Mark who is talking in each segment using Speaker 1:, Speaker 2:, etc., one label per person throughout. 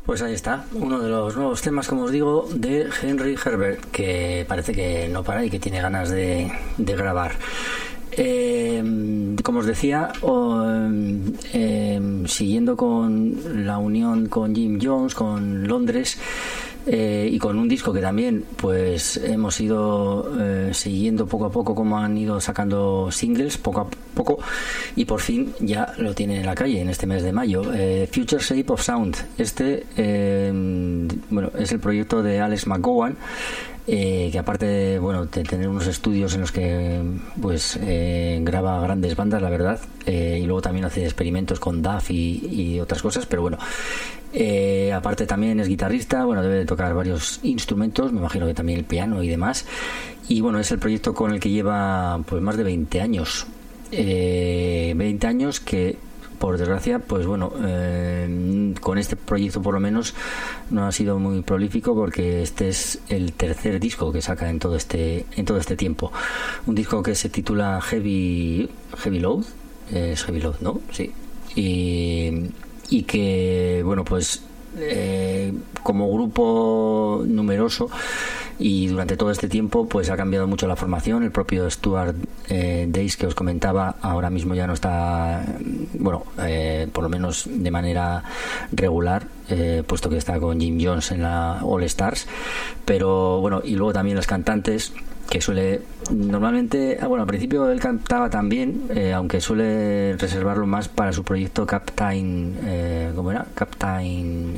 Speaker 1: Pues ahí está, uno de los nuevos temas, como os digo, de Henry Herbert, que parece que no para y que tiene ganas de grabar. Como os decía, siguiendo con la unión con Jim Jones, con Londres, y con un disco que también pues hemos ido siguiendo poco a poco como han ido sacando singles poco a poco, y por fin ya lo tienen en la calle en este mes de mayo. Future Shape of Sound, bueno, es el proyecto de Alex McGowan, que aparte de tener unos estudios en los que pues graba grandes bandas, la verdad, y luego también hace experimentos con Duff y otras cosas, pero bueno, aparte también es guitarrista, bueno, debe de tocar varios instrumentos, me imagino que también el piano y demás, y bueno, es el proyecto con el que lleva pues más de 20 años, 20 años que por desgracia, pues bueno, con este proyecto por lo menos no ha sido muy prolífico, porque este es el tercer disco que saca en todo este tiempo. Un disco que se titula Heavy Load, es Heavy Load, ¿no? Sí. Y que, bueno, pues como grupo numeroso y durante todo este tiempo pues ha cambiado mucho la formación. El propio Stuart Dace, que os comentaba, ahora mismo ya no está, bueno, por lo menos de manera regular, puesto que está con Jim Jones en la All Stars, pero bueno, y luego también los cantantes, que suele normalmente, bueno, al principio él cantaba también, aunque suele reservarlo más para su proyecto Captain ¿cómo era? Captain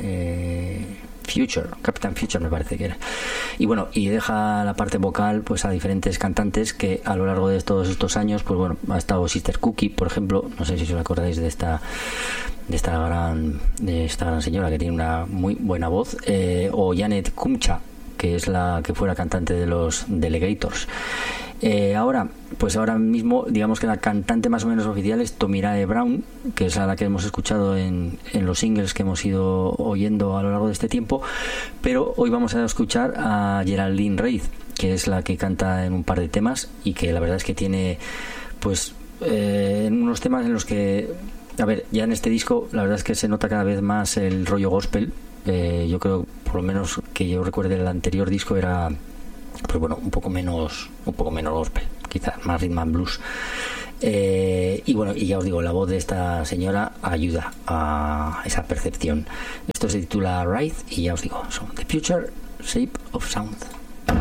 Speaker 1: Future me parece que era, y bueno, y deja la parte vocal pues a diferentes cantantes que a lo largo de todos estos años, pues bueno, ha estado Sister Cookie, por ejemplo, no sé si os acordáis de esta gran señora que tiene una muy buena voz, o Janet Kumcha, que es la que fue la cantante de los Delegators. Ahora mismo, digamos que la cantante más o menos oficial es Tomirae Brown, que es a la que hemos escuchado en los singles que hemos ido oyendo a lo largo de este tiempo, pero hoy vamos a escuchar a Geraldine Reid, que es la que canta en un par de temas, y que la verdad es que tiene pues unos temas en los que, a ver, ya en este disco la verdad es que se nota cada vez más el rollo gospel. Yo creo, por lo menos que yo recuerde, el anterior disco era, pues bueno, un poco menos gospel, quizás más rhythm and blues, y bueno, y ya os digo, la voz de esta señora ayuda a esa percepción. Esto se titula Ride, y ya os digo, son The Future Shape of Sound.